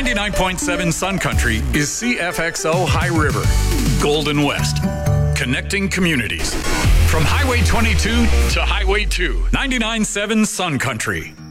99.7 Sun Country is CFXO High River, Golden West, connecting communities. From Highway 22 to Highway 2, 99.7 Sun Country.